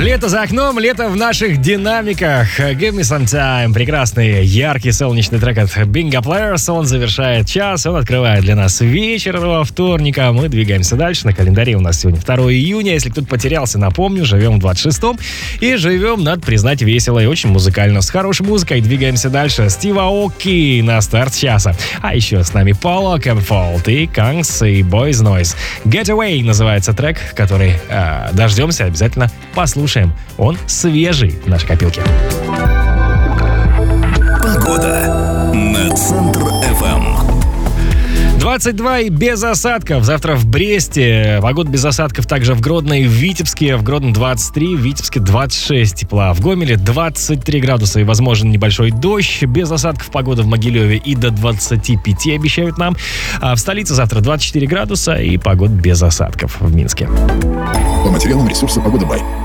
Лето за окном, лето в наших динамиках. Give me some time. Прекрасный, яркий, солнечный трек от Bingo Players. Он завершает час, он открывает для нас вечер во вторника. Мы двигаемся дальше. На календаре у нас сегодня 2 июня. Если кто-то потерялся, напомню, живем в 26-м. И живем, надо признать, весело и очень музыкально. С хорошей музыкой двигаемся дальше. Стив Аоки на старт часа. А еще с нами Paul Oakenfold и Kangs и Boys Noise. Getaway называется трек, который дождемся, обязательно послушаем. Он свежий в нашей копилке. Погода на Центр-ФМ. 22 и без осадков. Завтра в Бресте. Погода без осадков также в Гродно и в Витебске. В Гродно 23, в Витебске 26 тепла. В Гомеле 23 градуса и возможен небольшой дождь. Без осадков погода в Могилеве и до 25 обещают нам. А в столице завтра 24 градуса и погода без осадков в Минске. По материалам ресурса «Погода Бай».